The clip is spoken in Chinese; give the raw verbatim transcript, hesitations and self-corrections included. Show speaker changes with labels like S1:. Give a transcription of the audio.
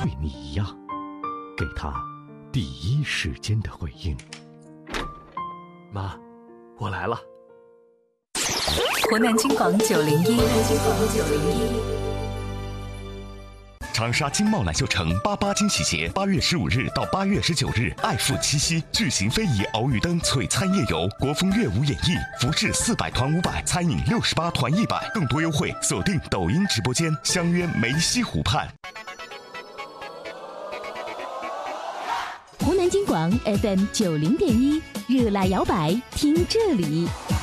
S1: 对你一样，给他第一时间的回应。
S2: 妈，我来了。
S3: 湖南金广九零一，湖南金广九零一。
S4: 长沙金茂揽秀城八八惊喜节，八月十五日到八月十九日，爱赴七夕，巨型非遗鳌鱼灯璀璨夜游，国风乐舞演绎，服饰四百团五百，餐饮六十八团一百，更多优惠，锁定抖音直播间，相约梅溪湖畔。
S5: 湖南金广 F M 九零点一，热辣摇摆，听这里。